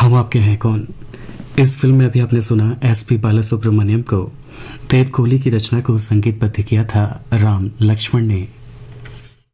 हम आपके हैं कौन। इस फिल्म में अभी आपने सुना एसपी बालासुब्रमण्यम को। देव कोहली की रचना को संगीतबद्ध किया था राम लक्ष्मण ने।